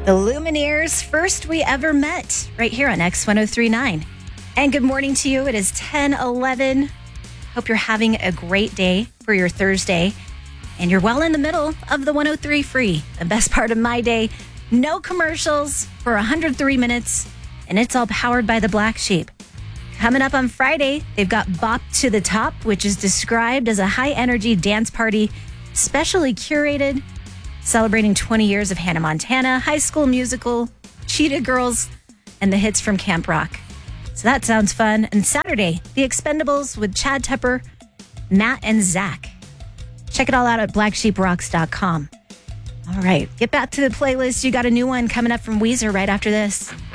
The Lumineers, first we ever met, right here on X1039. And good morning to you. It is 10:11. Hope you're having a great day for your Thursday. And you're well in the middle of the 103 free. The best part of my day, no commercials for 103 minutes. And it's all powered by the Black Sheep. Coming up on Friday, they've got Bop to the Top, which is described as a high-energy dance party, specially curated, celebrating 20 years of Hannah Montana, High School Musical, Cheetah Girls, and the hits from Camp Rock. So that sounds fun. And Saturday, The Expendables with Chad Tepper, Matt, and Zach. Check it all out at blacksheeprocks.com. All right, get back to the playlist. You got a new one coming up from Weezer right after this.